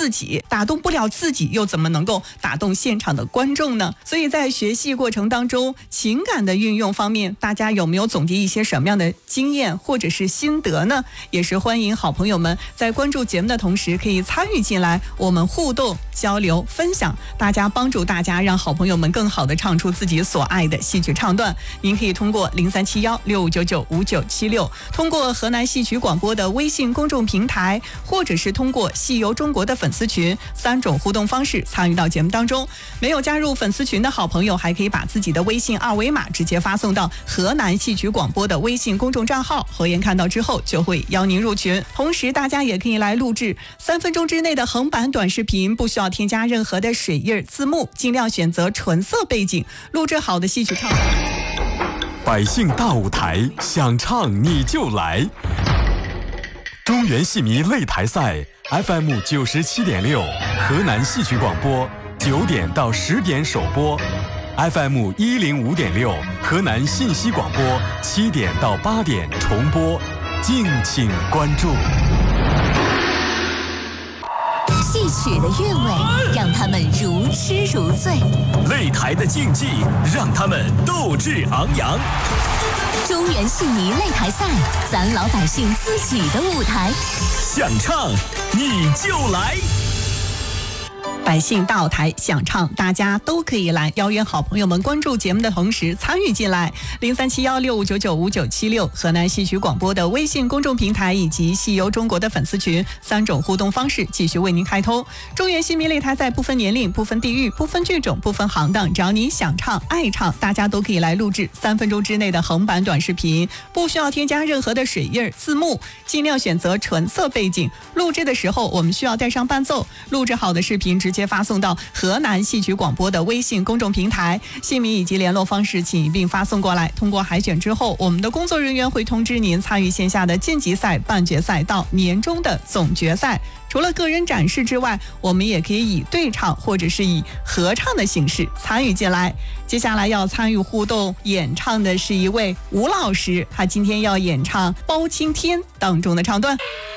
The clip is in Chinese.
自己，打动不了自己，又怎么能够打动现场的观众呢？所以在学习过程当中，情感的运用方面，大家有没有总结一些什么样的经验或者是心得呢？也是欢迎好朋友们在关注节目的同时，可以参与进来，我们互动交流分享，帮助大家让好朋友们更好的唱出自己所爱的戏曲唱段。您可以通过0371659976，通过河南戏曲广播的微信公众平台，或者是通过戏游中国的粉丝群，3种互动方式参与到节目当中。没有加入粉丝群的好朋友，还可以把自己的微信二维码直接发送到河南戏曲广播的微信公众账号，何言看到之后就会邀您入群。同时大家也可以来录制3分钟之内的横版短视频，不需要添加任何的水印字幕，尽量选择纯色背景，录制好的戏曲唱段。 百姓大舞台，想唱你就来。中原戏迷擂台赛 FM 97.6，河南戏曲广播9点到10点首播， FM 105.6，河南信息广播7点到8点重播，敬请关注。 戏曲的韵味让他们如痴如醉， 擂台的竞技让他们斗志昂扬。 中原戏迷擂台赛，咱老百姓自己的舞台， 想唱你就来。 百姓大舞台想唱，大家都可以来，邀约好朋友们关注节目的同时参与进来。0371659956，河南戏曲广播的微信公众平台以及戏游中国的粉丝群，3种互动方式继续为您开通。中原戏迷擂台赛不分年龄、不分地域、不分剧种、不分行当，只要你想唱爱唱，大家都可以来录制3分钟之内的横版短视频，不需要添加任何的水印字幕，尽量选择纯色背景。录制的时候我们需要带上伴奏，录制好的视频直接发送到河南戏曲广播的微信公众平台，姓名以及联络方式请一并发送过来。通过海选之后，我们的工作人员会通知您参与线下的晋级赛、半决赛到年终的总决赛。除了个人展示之外，我们也可以以对唱或者是以合唱的形式参与进来。接下来要参与互动演唱的是一位吴老师，他今天要演唱《包青天》当中的唱段。